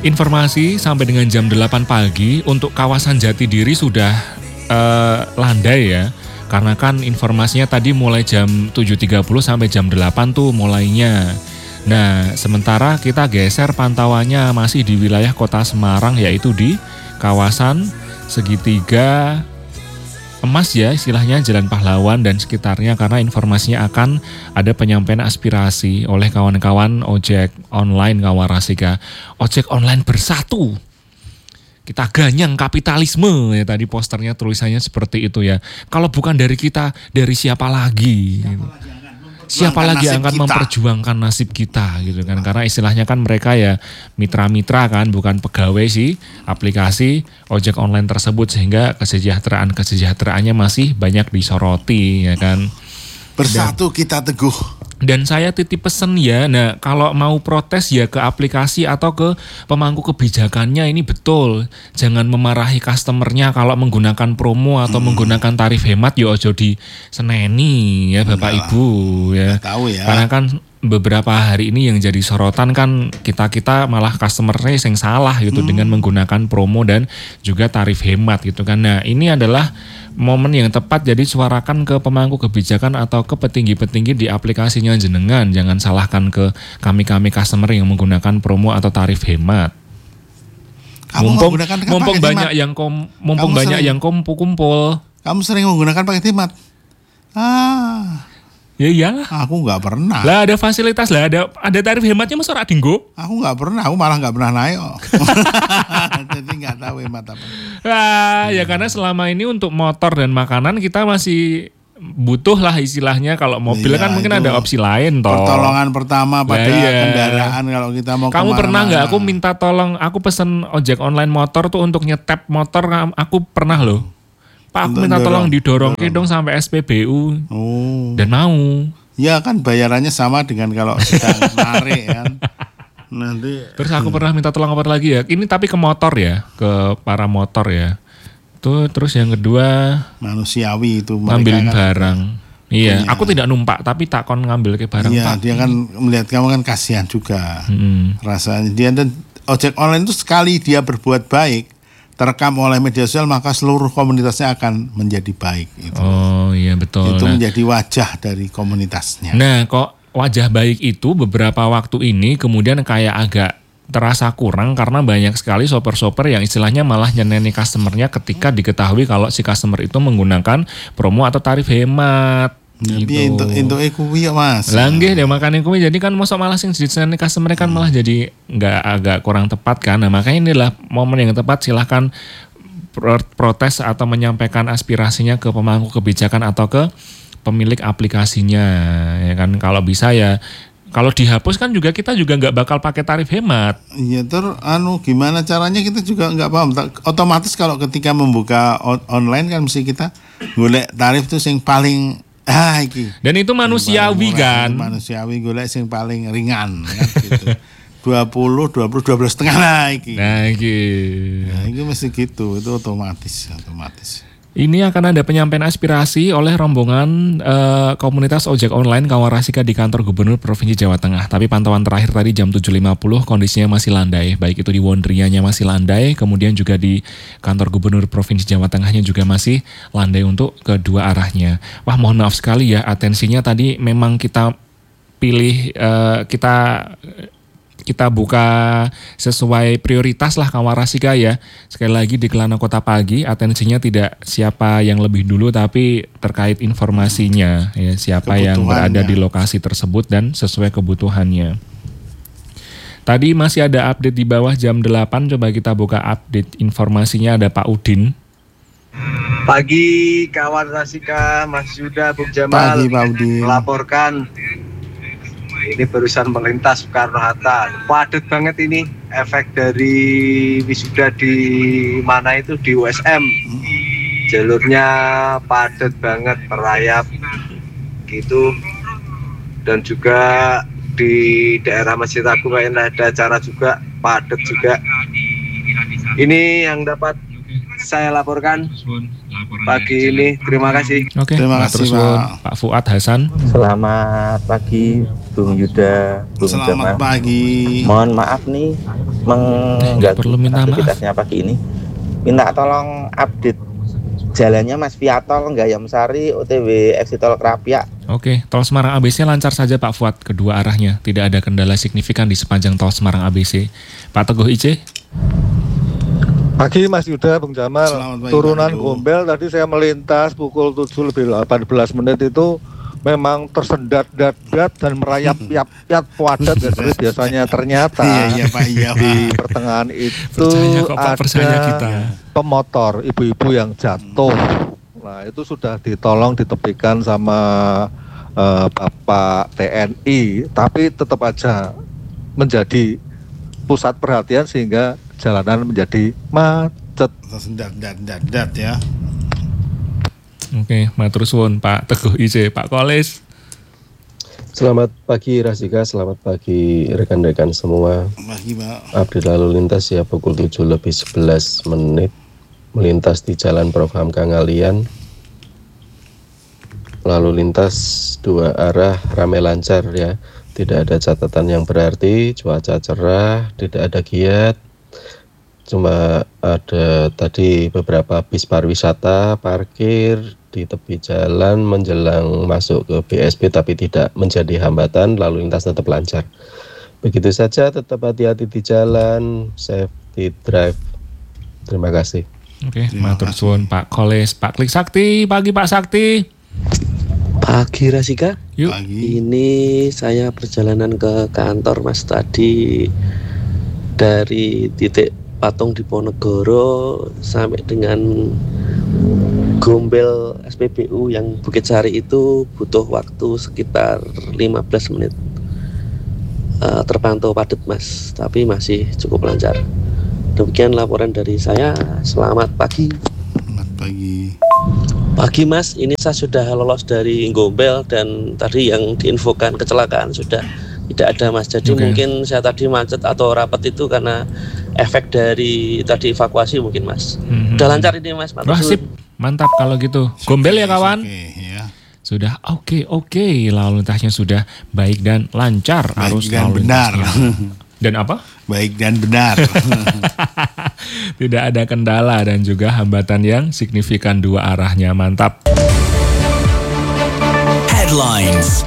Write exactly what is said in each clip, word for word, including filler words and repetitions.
Informasi sampai dengan jam delapan pagi untuk kawasan Jatidiri sudah uh, landai ya. Karena kan informasinya tadi mulai jam tujuh tiga puluh sampai jam delapan tuh mulainya. Nah, sementara kita geser pantauannya masih di wilayah Kota Semarang, yaitu di kawasan Segitiga Emas ya, istilahnya Jalan Pahlawan dan sekitarnya, karena informasinya akan ada penyampaian aspirasi oleh kawan-kawan ojek online Kawarasika. Ojek online bersatu. Kita ganyang kapitalisme ya, tadi posternya tulisannya seperti itu ya. Kalau bukan dari kita, dari siapa lagi? Siapa lagi akan, siapa lagi akan memperjuangkan nasib kita gitu kan? Karena istilahnya kan mereka ya mitra-mitra kan, bukan pegawai sih aplikasi ojek online tersebut, sehingga kesejahteraan kesejahteraannya masih banyak disoroti ya kan. Bersatu dan, kita teguh. Dan saya titip pesen ya, nah kalau mau protes ya ke aplikasi atau ke pemangku kebijakannya, ini betul. Jangan memarahi customernya kalau menggunakan promo atau hmm. menggunakan tarif hemat, ya ojo di seneni ya Bapak Enggak. Ibu ya. Tahu ya. Karena kan beberapa hari ini yang jadi sorotan kan kita-kita malah customernya yang salah gitu hmm. dengan menggunakan promo dan juga tarif hemat gitu kan. Nah ini adalah momen yang tepat jadi suarakan ke pemangku kebijakan atau ke petinggi-petinggi di aplikasinya jenengan. Jangan salahkan ke kami-kami customer yang menggunakan promo atau tarif hemat. Kamu mumpung menggunakan mumpung banyak hemat. yang kom, mumpung Kamu banyak sering, yang kumpul-kumpul. Kamu sering menggunakan paket hemat? Ah. Ya iyalah. Aku nggak pernah. Lah ada fasilitas lah, ada ada tarif hematnya masa ora dinggo? Aku nggak pernah, aku malah nggak pernah naik. Oh. Jadi nggak tahu hemat apa. Ah, hmm. ya karena selama ini untuk motor dan makanan kita masih butuh lah istilahnya. Kalau mobil iya, kan mungkin ada opsi lain toh. Pertolongan pertama pada nah, iya. kendaraan kalau kita mau. Kamu pernah nggak aku minta tolong, aku pesen ojek online motor tuh untuk nyetep motor, aku pernah loh. Pak, aku minta tolong didorong ke dong sampai S P B U. Oh. Dan mau. Ya kan bayarannya sama dengan kalau sedang narik kan. Nanti. Terus aku hmm. pernah minta tolong apa lagi ya? Ini tapi ke motor ya, ke para motor ya. Tuh terus yang kedua manusiawi itu ngambilin kan barang. Iya, punya. Aku tidak numpak tapi takon ngambil ke barang. Iya, Pak. Dia kan melihat kamu kan kasihan juga. Hmm. Rasanya dia dan ojek online itu sekali dia berbuat baik, terekam oleh media sosial, maka seluruh komunitasnya akan menjadi baik. Itu. Oh iya betul. Itu nah, menjadi wajah dari komunitasnya. Nah kok wajah baik itu beberapa waktu ini kemudian kayak agak terasa kurang karena banyak sekali shopper-shopper yang istilahnya malah nyeneni customernya ketika diketahui kalau si customer itu menggunakan promo atau tarif hemat. Gitu. Untuk untuk kuwi ya Mas. Lah nggih ya makane kuwi jadi kan mosok malah sing diseneni customer kan malah jadi nggak agak kurang tepat kan. Nah, makanya inilah momen yang tepat, silahkan protes atau menyampaikan aspirasinya ke pemangku kebijakan atau ke pemilik aplikasinya ya kan. Kalau bisa ya kalau dihapus kan juga kita juga nggak bakal pakai tarif hemat. Iya ter anu gimana caranya kita juga nggak paham. Otomatis kalau ketika membuka on- online kan mesti kita golek tarif tuh yang paling ah, iki. Dan itu manusiawi kan. Manusiawi golek sing paling ringan kan gitu. dua puluh, dua puluh, dua belas setengah lah iki. Nah iki. Nah iki mesti gitu, itu otomatis, otomatis. Ini akan ada penyampaian aspirasi oleh rombongan uh, komunitas ojek online Kawarasika di kantor Gubernur Provinsi Jawa Tengah. Tapi pantauan terakhir tadi jam tujuh lima puluh kondisinya masih landai. Baik itu di Wondrianya masih landai, kemudian juga di kantor Gubernur Provinsi Jawa Tengahnya juga masih landai untuk kedua arahnya. Wah mohon maaf sekali ya, atensinya tadi memang kita pilih, uh, kita... kita buka sesuai prioritas lah Kawarasika ya. Sekali lagi di Kelana Kota Pagi, atensinya tidak siapa yang lebih dulu tapi terkait informasinya ya, siapa yang berada di lokasi tersebut dan sesuai kebutuhannya. Tadi masih ada update di bawah jam delapan, coba kita buka update informasinya, ada Pak Udin. Pagi Kawarasika, Mas Yuda, Bung Jamal. Pagi Pak Udin. Melaporkan ini barusan melintas Soekarno-Hatta, padat banget ini, efek dari wisuda di mana itu di U S M, jalurnya padat banget, merayap gitu, dan juga di daerah Masjid Agung kayaknya ada acara juga, padat juga. Ini yang dapat saya laporkan pagi ini. Terima kasih. Oke, terima kasih Pak. Pak Fuad Hasan. Selamat pagi Bung Yuda, Bung Selamat Jamal. pagi. Mohon maaf nih, mengganggu perlu minta aktivitasnya maaf. pagi ini. Minta tolong update jalannya Mas via tol Gayam Sari O T W exit tol Krapia. Oke, tol Semarang A B C lancar saja Pak Fuad, kedua arahnya. Tidak ada kendala signifikan di sepanjang tol Semarang A B C. Pak Teguh I C? Pagi Mas Yuda, Bung Jamal. Turunan Gombel tadi saya melintas pukul tujuh lebih delapan belas menit itu memang tersendat-dat dan merayap-yap-yap padat dari biasanya. Ternyata iya, iya, Pak, iya, Pak. di pertengahan itu kok, Pak, ada kita. pemotor ibu-ibu yang jatuh. Nah itu sudah ditolong ditepikan sama uh, Bapak T N I, tapi tetap aja menjadi pusat perhatian sehingga jalanan menjadi macet. Tersendat-dat ya. Oke, matur suwun Pak Teguh I C. Pak Kolis. Selamat pagi Rasika, selamat pagi rekan-rekan semua. Pagi Pak. Update lalu lintas ya pukul tujuh lebih sebelas menit. Melintas di Jalan Prof Hamka Ngalian. Lalu lintas dua arah ramai lancar ya. Tidak ada catatan yang berarti, cuaca cerah, tidak ada giat. Cuma ada tadi beberapa bis pariwisata parkir di tepi jalan menjelang masuk ke B S P tapi tidak menjadi hambatan, lalu lintas tetap lancar. Begitu saja, tetap hati-hati di jalan, safety drive. Terima kasih. Oke, matur suwun Pak Kolis. Pak Klik Sakti, pagi Pak Sakti. Pagi Rasika. Yuk. Pagi. Ini saya perjalanan ke kantor Mas tadi dari titik patung Diponegoro sampai dengan Gombel S P B U yang Bukit Sari itu butuh waktu sekitar lima belas menit. Uh, terpantau padat Mas, tapi masih cukup lancar. Demikian laporan dari saya. Selamat pagi. Selamat pagi. Pagi Mas, ini saya sudah lolos dari Gombel dan tadi yang diinfokan kecelakaan sudah tidak ada Mas. Jadi okay. Mungkin saya tadi macet atau rapat itu karena efek dari tadi evakuasi mungkin Mas. Mm-hmm. Udah lancar ini Mas. Wah sip, mantap kalau gitu. Gombel ya kawan. Okay, ya. Sudah oke okay, oke okay. Lalu lintasnya sudah baik dan lancar. Baik arus dan lalu benar. Dan apa? Baik dan benar. Tidak ada kendala dan juga hambatan yang signifikan dua arahnya. Mantap. Headlines.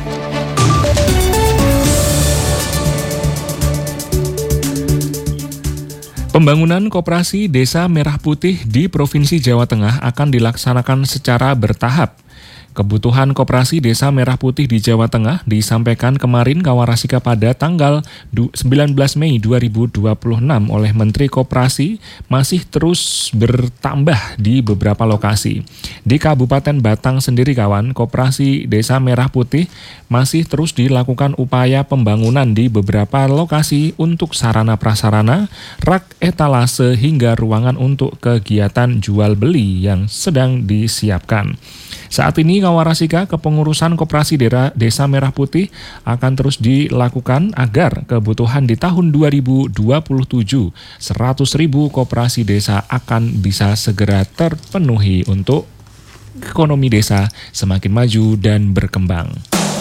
Pembangunan Koperasi Desa Merah Putih di Provinsi Jawa Tengah akan dilaksanakan secara bertahap. Kebutuhan Koperasi Desa Merah Putih di Jawa Tengah disampaikan kemarin Kawarasika pada tanggal sembilan belas Mei dua ribu dua puluh enam oleh Menteri Koperasi masih terus bertambah di beberapa lokasi. Di Kabupaten Batang sendiri kawan, Koperasi Desa Merah Putih masih terus dilakukan upaya pembangunan di beberapa lokasi untuk sarana prasarana, rak etalase hingga ruangan untuk kegiatan jual beli yang sedang disiapkan. Saat ini Kawarasika kepengurusan Koperasi Desa Merah Putih akan terus dilakukan agar kebutuhan di tahun dua ribu dua puluh tujuh seratus ribu koperasi desa akan bisa segera terpenuhi untuk ekonomi desa semakin maju dan berkembang.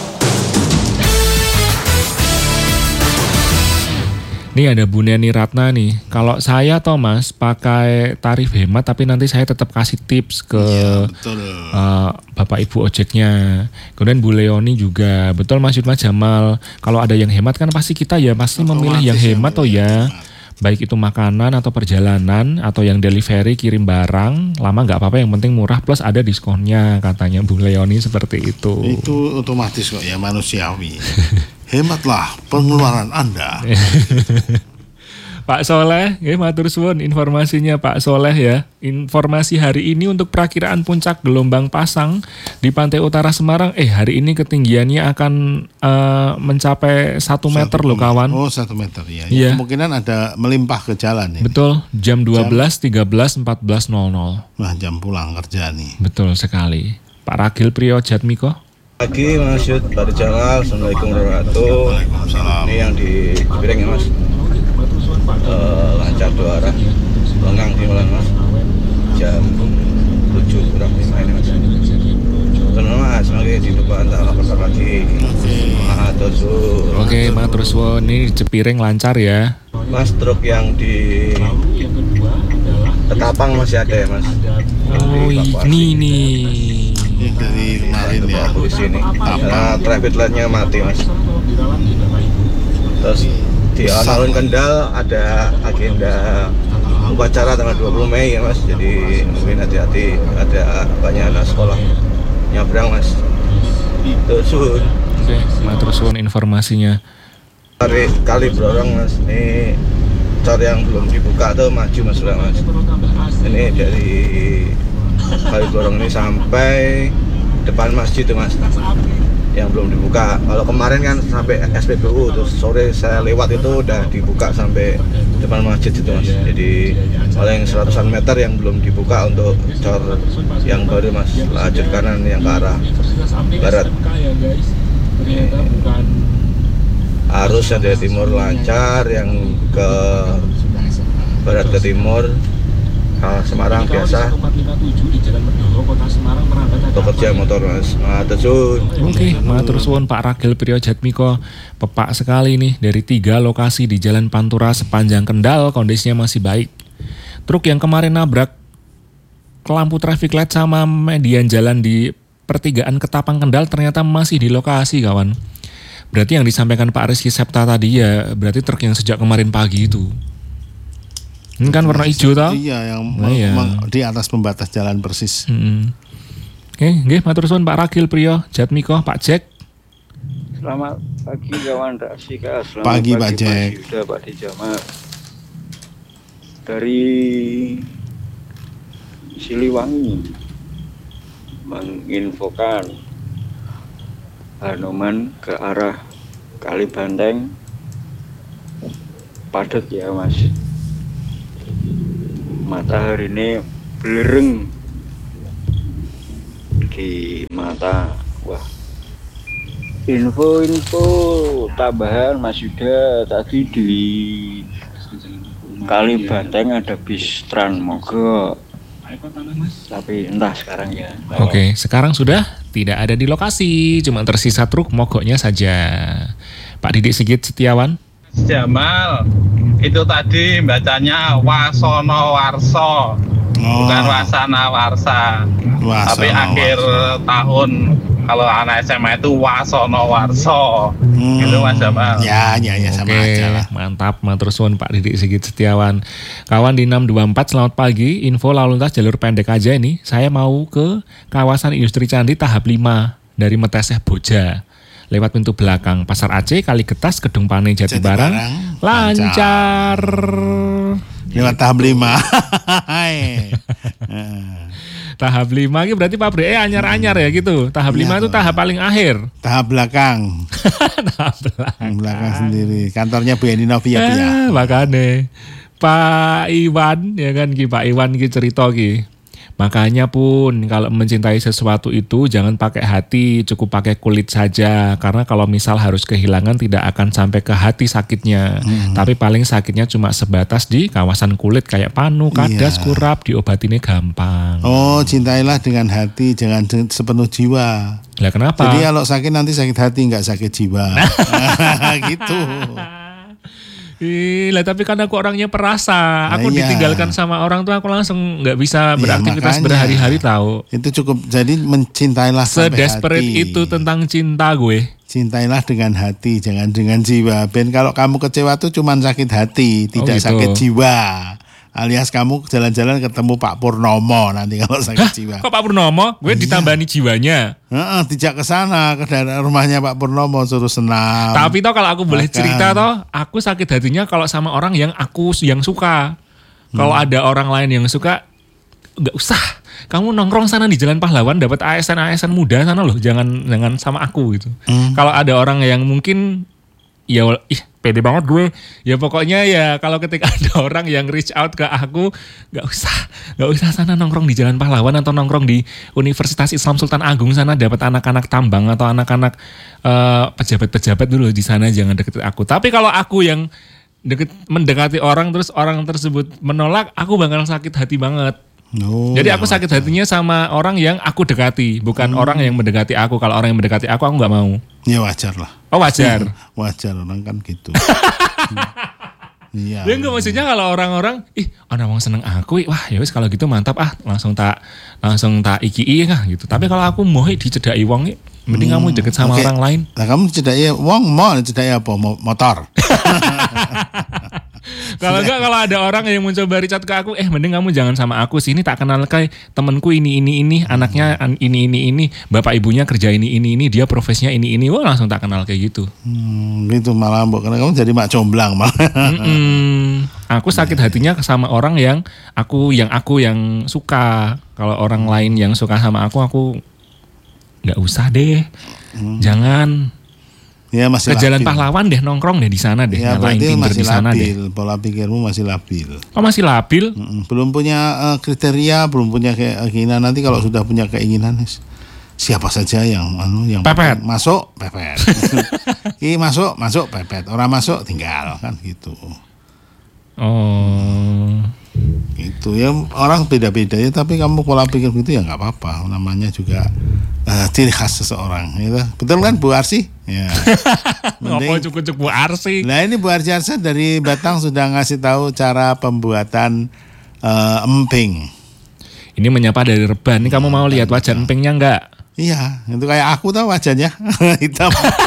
Nih ada Bu Neni Ratna nih. Kalau saya Thomas pakai tarif hemat tapi nanti saya tetap kasih tips ke ya, betul. Uh, Bapak Ibu ojeknya. Kemudian Bu Leoni juga. Betul Mas Yudma Jamal. Kalau ada yang hemat kan pasti kita ya pasti otomatis memilih yang hemat toh ya. Hemat. Baik itu makanan atau perjalanan atau yang delivery kirim barang, lama nggak apa-apa yang penting murah plus ada diskonnya katanya Bu Leoni seperti itu. Itu otomatis kok ya manusiawi. Hematlah pengeluaran Anda. Pak Soleh, ya matur suwun informasinya Pak Soleh ya. Informasi hari ini untuk perakiraan puncak gelombang pasang di pantai utara Semarang. Eh hari ini ketinggiannya akan uh, mencapai satu meter loh kawan. Oh satu meter ya. ya. Kemungkinan ada melimpah ke jalan. Ini. Betul, jam dua belas, tiga belas, empat belas nol nol. Wah jam pulang kerja nih. Betul sekali. Pak Ragil Priyo Jatmiko. Pagi Mas Yud, Pak Jamal, Assalamualaikum warahmatullahi wabarakatuh. Waalaikumsalam. Ini yang di Piring ya Mas. Uh, lancar dua arah, lenggang di Malang Mas. Jam tujuh kurang lima ini Mas. Tenang Mas, lagi di depan tak lapor lagi. Matur suwun. Oke, matur suwun. Ini Cepiring lancar ya. Mas truk yang di Ketapang masih ada ya Mas. Oh ini nih. Yang dari kemarin ya. Di sini. Nah, traffic light-nya mati Mas. Terus di alun-alun Kendal ada agenda upacara tanggal dua puluh Mei ya Mas. Jadi mungkin hati-hati, ada banyak anak sekolah nyabrang Mas. Terus suhun. Oke, matur suwun informasinya. Kali kali Blorong Mas, ini cor yang belum dibuka tuh maju Mas udah Mas. Ini dari kali Blorong ini sampai depan masjid tuh Mas, yang belum dibuka. Kalau kemarin kan sampai S P B U, terus sore saya lewat itu udah dibuka sampai depan masjid itu Mas. Jadi kalau yang seratusan meter yang belum dibuka untuk cor yang baru Mas, lajur kanan yang ke arah barat. Arus yang dari timur lancar, yang ke barat ke timur nah, Semarang biasa bekerja motor Mas. Matur suwun. Oke, matur suwun Pak Ragil Priyo Jatmiko. Pepak sekali nih, dari tiga lokasi di Jalan Pantura sepanjang Kendal kondisinya masih baik. Truk yang kemarin nabrak lampu traffic light sama median jalan di pertigaan Ketapang Kendal ternyata masih di lokasi kawan. Berarti yang disampaikan Pak Rizky Septa tadi ya berarti truk yang sejak kemarin pagi itu. Ini kan warna hijau tau? Iya, yang nah, iya. di atas pembatas jalan persis. Hmm. Oke, nggih matur suwun Pak Ragil Priyo Jatmiko, Pak Jack. Selamat pagi kawan Rasika. Selamat pagi, pagi Pak Jack. Pak Yuda, Pak Dijamal. Dari Siliwangi menginfokan Hanoman ke arah Kali Banteng padat ya Mas. Matahari ini belereng di mata. Wah, info-info tambahan Mas Yuda, tadi di Kali Banteng ada bis Trans Mogok, tapi entah sekarang ya. Oke, sekarang sudah tidak ada di lokasi, cuma tersisa truk mogoknya saja. Pak Didik Sigit Setiawan. Jamal, itu tadi bacanya Wasono Warso, oh. bukan Wasana Warsa. Wasono Tapi akhir Warso. Tahun kalau anak S M A itu Wasono Warso, hmm. gitu Mas Jamal. Ya, ya, ya sama Oke, aja lah. Mantap, matur suwun Pak Didik Sigit Setiawan. Kawan di enam dua empat, selamat pagi. Info lalu lintas jalur pendek aja ini. Saya mau ke kawasan industri Candi tahap lima dari Meteseh Boja. Lewat pintu belakang Pasar Aceh, Kaligetas, Gedung Pane, Jatibarang, lancar. Lewat tahap lima. Tahap lima ini berarti pabrik eh anyar-anyar ya gitu. Tahap lima itu tahap paling akhir. Tahap belakang. Tahap belakang. Belakang sendiri. Kantornya Bu Eni Novia ya. Eh, makanya Pak Iwan ya kan Ki, Pak Iwan ki cerita ki. Makanya pun kalau mencintai sesuatu itu jangan pakai hati, cukup pakai kulit saja. Karena kalau misal harus kehilangan tidak akan sampai ke hati sakitnya. Hmm. Tapi paling sakitnya cuma sebatas di kawasan kulit kayak panu, kadas, iya. kurap, diobatinnya gampang. Oh, cintailah dengan hati, jangan sepenuh jiwa. Lah kenapa? Jadi kalau sakit nanti sakit hati, nggak sakit jiwa. Gitu. Lah tapi kan aku orangnya perasa, aku nah, iya. ditinggalkan sama orang tuh aku langsung nggak bisa beraktivitas ya, berhari-hari tahu. Itu cukup, jadi mencintailah sampai hati. Sedesperate itu tentang cinta gue. Cintailah dengan hati, jangan dengan jiwa. Ben kalau kamu kecewa tuh cuman sakit hati, tidak oh, gitu. sakit jiwa. Alias kamu jalan-jalan ketemu Pak Purnomo nanti kalau sakit Hah? jiwa. Kok Pak Purnomo? Gue iya. ditambani jiwanya. Heeh, dijak ke sana ke daerah rumahnya Pak Purnomo suruh senam. Tapi toh kalau aku boleh Makan. cerita toh, aku sakit hatinya kalau sama orang yang aku yang suka. Hmm. Kalau ada orang lain yang suka, nggak usah. Kamu nongkrong sana di Jalan Pahlawan dapat A S N A S N muda sana loh, jangan jangan sama aku gitu. Hmm. Kalau ada orang yang mungkin ya ih pede banget gue ya pokoknya ya kalau ketika ada orang yang reach out ke aku nggak usah nggak usah sana nongkrong di Jalan Pahlawan atau nongkrong di Universitas Islam Sultan Agung sana dapat anak-anak tambang atau anak-anak uh, pejabat-pejabat dulu di sana, jangan deket aku. Tapi kalau aku yang deket mendekati orang terus orang tersebut menolak, aku bakal sakit hati banget. Oh, jadi aku sakit wajar. hatinya sama orang yang aku dekati, bukan hmm. orang yang mendekati aku. Kalau orang yang mendekati aku, aku nggak mau. Ya wajar lah. Oh wajar. Wajar, orang kan gitu. Iya. Ya enggak, maksudnya kalau orang-orang, ih, ana wong seneng aku, wah ya wis kalau gitu mantap ah, langsung tak langsung tak iki kah gitu. Tapi kalau aku mau dicedaki wong, mending hmm, kamu deket sama okay. orang lain. Nah, kamu cedaki wong mau cedaki apa? Motor. Kalau enggak, kalau ada orang yang mencoba reach out ke aku, eh mending kamu jangan sama aku sih, ini tak kenal kayak temanku ini ini ini, hmm. anaknya ini ini ini, bapak ibunya kerja ini ini ini, dia profesinya ini ini, wah langsung tak kenal kayak gitu. Hmm, gitu malah mbok, karena kamu jadi mak comblang malah. Hmm, aku sakit hatinya sama orang yang aku yang aku yang suka. Kalau orang lain yang suka sama aku, aku nggak usah deh, hmm. jangan. Ya, masih ke Jalan Pahlawan deh, nongkrong deh di sana deh, ya, nyalain Tinder di sana labil. deh. Pola pikirmu masih labil. Oh masih labil? Mm-mm. Belum punya uh, kriteria, belum punya keinginan. Nanti kalau sudah punya keinginan, siapa saja yang anu yang pepet masuk pepet. Ki masuk masuk pepet, orang masuk tinggal kan gitu. Oh. Gitu ya, orang beda-beda ya, tapi kamu pola pikir gitu ya nggak apa-apa. Namanya juga uh, ciri khas seseorang, gitu. Betul kan Bu Arsi? Ya. Ngapa cukup-cukup Bu Arsi? Nah ini Bu Arsi Arsa dari Batang sudah ngasih tahu cara pembuatan uh, emping. Ini menyapa dari Reban. Ini kamu mau lihat wajah empingnya enggak? Iya, itu kayak aku tau wajahnya hitam.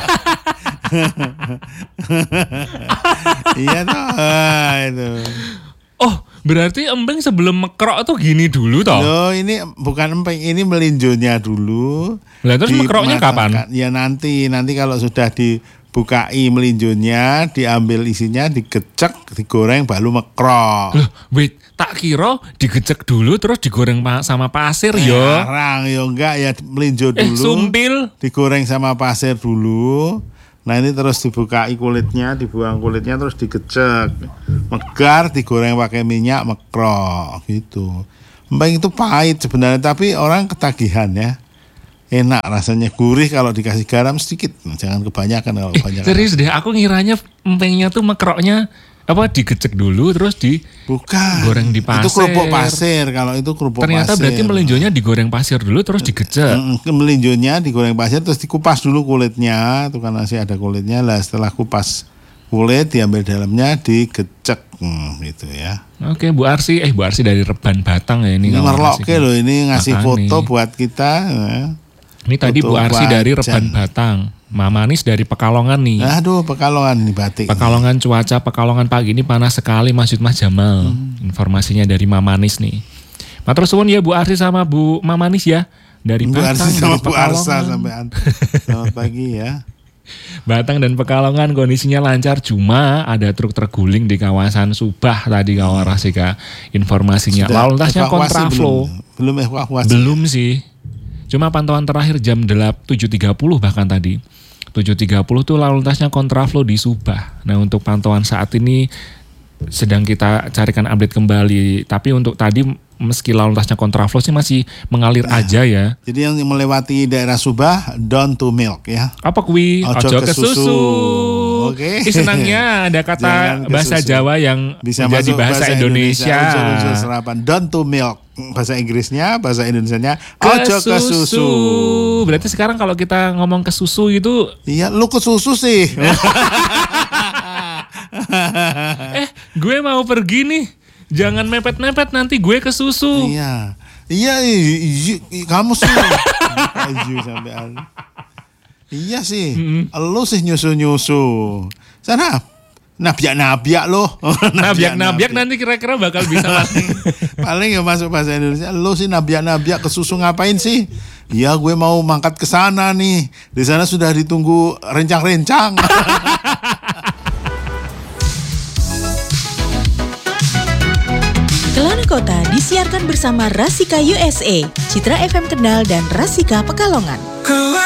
Iya toh, itu. Oh, berarti emping sebelum mekrok tuh gini dulu toh? Loh, ini bukan emping, ini melinjonya dulu. Lah terus mekroknya kapan? Ya nanti, nanti kalau sudah dibukai melinjonya, diambil isinya, digecek, digoreng baru mekrok. Loh, wait, tak kira digecek dulu terus digoreng sama pasir eh, yo. Arang yo enggak ya, melinjo dulu. Eh, sumpil. Digoreng sama pasir dulu. Nah ini terus dibukai kulitnya, dibuang kulitnya, terus digecek, megar, digoreng pakai minyak, mekrok gitu. Emping itu pahit sebenarnya, tapi orang ketagihan ya. Enak rasanya, gurih kalau dikasih garam sedikit, jangan kebanyakan kalau kebanyakan. Serius deh, aku ngiranya empingnya tuh mekroknya apa digecek dulu terus di bukan goreng di pasir. Itu kerupuk pasir, kalau itu kerupuk ternyata pasir. Ternyata berarti melinjonya digoreng pasir dulu terus digecek. Melinjonya digoreng pasir terus dikupas dulu kulitnya, itu kan masih ada kulitnya lah. Setelah kupas kulit diambil dalamnya, digecek hmm, gitu ya. Oke, Bu Arsi, eh Bu Arsi dari Reban Batang ya ini. Ini merloke loh, ini ngasih Makanya. foto buat kita. Ya. Ini tadi Bu Arsi dari Reban Batang. Mamanis dari Pekalongan nih. Aduh, Pekalongan nih batik. Pekalongan cuaca Pekalongan pagi ini panas sekali Mas Yud Mas Jamal. Hmm. Informasinya dari Mamanis nih. Matur suwun ya Bu Arsi sama Bu Mamanis ya. Dari Bu Batang, Arsi sama dari Bu Arsa sampai selamat pagi ya. Batang dan Pekalongan kondisinya lancar, cuma ada truk terguling di kawasan Subah tadi kawan Rasika. Informasinya lalu lintasnya kontraflow. Belum, belum evakuasi. Belum sih. Cuma pantauan terakhir jam tujuh tiga puluh bahkan tadi. tujuh tiga puluh tuh lalu lintasnya kontraflow di Subah. Nah untuk pantauan saat ini sedang kita carikan update kembali. Tapi untuk tadi meski lalu lintasnya kontraflow sih masih mengalir nah, aja ya. Jadi yang melewati daerah Subah, down to milk ya. Apa kui? Ojo, Ojo ke susu. susu. Oke. Okay. Senangnya ada kata bahasa susu. Jawa yang bisa menjadi bahasa, bahasa Indonesia. Indonesia. Ojo serapan, down to milk. Bahasa Inggrisnya, bahasa Indonesianya ojo ke susu. Berarti sekarang kalau kita ngomong ke susu itu, iya, lu ke susu sih. eh, gue mau pergi nih. Jangan mepet-mepet nanti gue ke susu. Iya. Iya, iya, iya kamu sih. sampai Iya sih. Mm-hmm. Lu sih nyusu-nyusu. Sana nabiak-nabiak loh. Nabiak-nabiak nanti kira-kira bakal bisa paling. Paling ya masuk bahasa Indonesia. Lu sih nabiak-nabiak ke susu ngapain sih? Ya gue mau mangkat ke sana nih. Di sana sudah ditunggu rencang-rencang. Kelana Kota disiarkan bersama Rasika U S A, Citra F M Kendal dan Rasika Pekalongan.